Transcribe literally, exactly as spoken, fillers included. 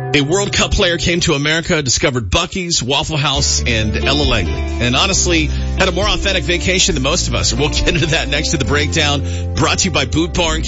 A World Cup player came to America, discovered Buc-ee's, Waffle House, and Ella Langley. And honestly, had a more authentic vacation than most of us. We'll get into that next to the breakdown. Brought to you by Boot Barn.